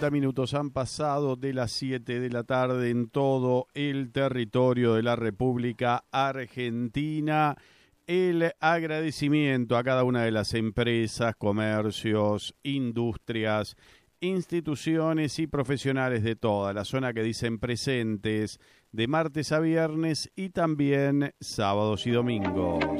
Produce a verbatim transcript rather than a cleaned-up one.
treinta minutos han pasado de las siete de la tarde en todo el territorio de la República Argentina. El agradecimiento a cada una de las empresas, comercios, industrias, instituciones y profesionales de toda la zona que dicen presentes de martes a viernes y también sábados y domingos.